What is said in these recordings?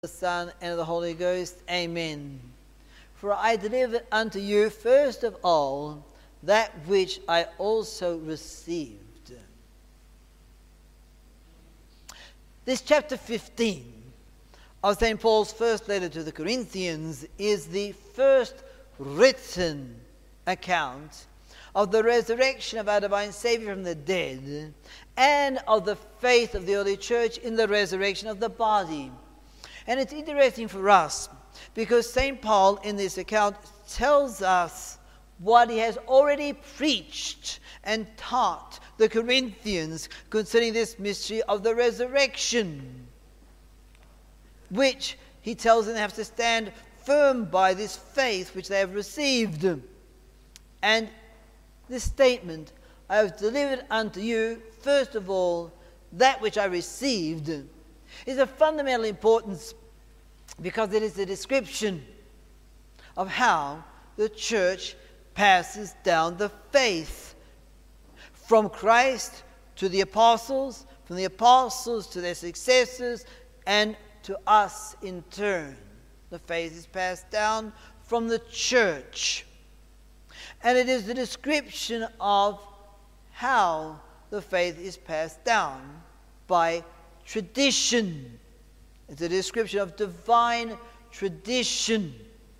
the Son, and of the Holy Ghost. Amen. For I delivered unto you first of all that which I also received. This chapter 15 of St. Paul's first letter to the Corinthians is the first written account of the resurrection of our divine Saviour from the dead and of the faith of the early church in the resurrection of the body. And it's interesting for us because St. Paul in this account tells us what he has already preached and taught the Corinthians concerning this mystery of the resurrection, which he tells them they have to stand firm by this faith which they have received. And this statement, I have delivered unto you, first of all, that which I received, is of fundamental importance because it is a description of how the church passes down the faith from Christ to the apostles, from the apostles to their successors, and to us in turn. The faith is passed down from the church. And it is the description of how the faith is passed down by tradition. It's a description of divine tradition.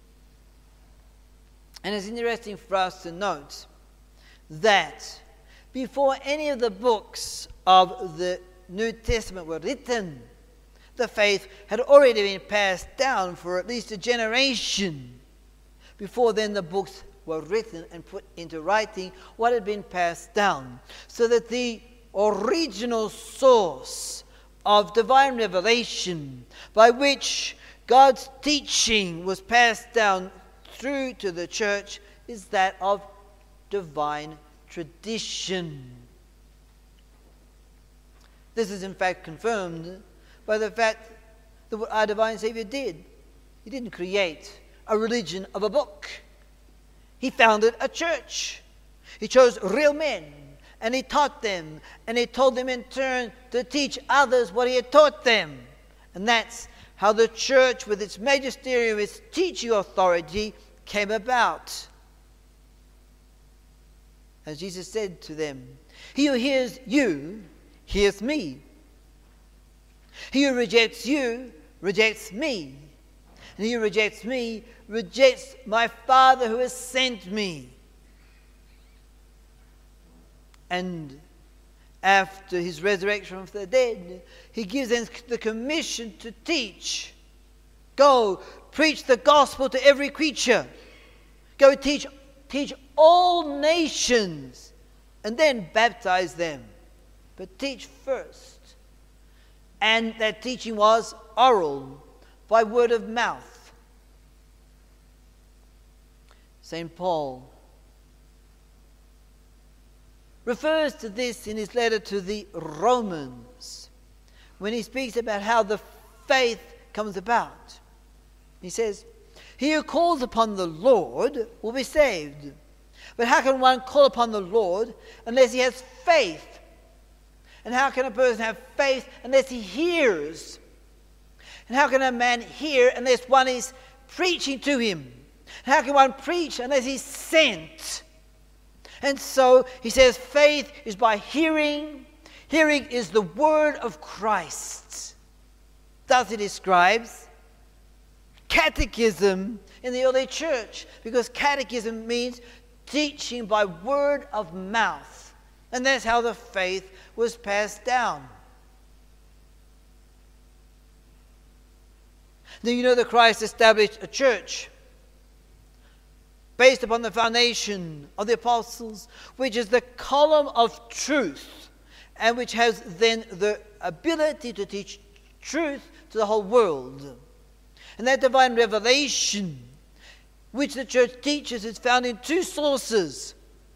And it's interesting for us to note that before any of the books of the New Testament were written, the faith had already been passed down for at least a generation. Before then, the books were written and put into writing what had been passed down, so that the original source of divine revelation by which God's teaching was passed down through to the church is that of divine tradition. This is in fact confirmed by the fact that what our divine Saviour did. He didn't create a religion of a book. He founded a church. He chose real men, and he taught them, and he told them in turn to teach others what he had taught them. And that's how the church, with its magisterium, its teaching authority, came about. As Jesus said to them, he who hears you, hears me. He who rejects you, rejects me. And he who rejects me, rejects my Father who has sent me. And after his resurrection from the dead, he gives them the commission to teach. Go, preach the gospel to every creature. Go teach all nations, and then baptize them. But teach first. And that teaching was oral, by word of mouth. St. Paul refers to this in his letter to the Romans when he speaks about how the faith comes about. He says, he who calls upon the Lord will be saved. But how can one call upon the Lord unless he has faith? And how can a person have faith unless he hears? And how can a man hear unless one is preaching to him? And how can one preach unless he's sent? And so he says faith is by hearing. Hearing is the word of Christ. Thus he describes catechism in the early church, because catechism means teaching by word of mouth. And that's how the faith was passed down. Now you know that Christ established a church based upon the foundation of the apostles, which is the column of truth, and which has then the ability to teach truth to the whole world. And that divine revelation which the church teaches is found in two sources: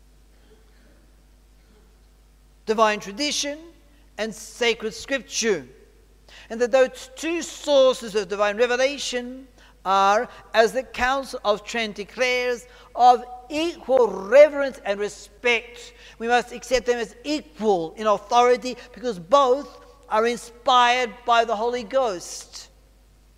divine tradition and sacred scripture. And that those two sources of divine revelation are, as the Council of Trent declares, of equal reverence and respect. We must accept them as equal in authority because both are inspired by the Holy Ghost.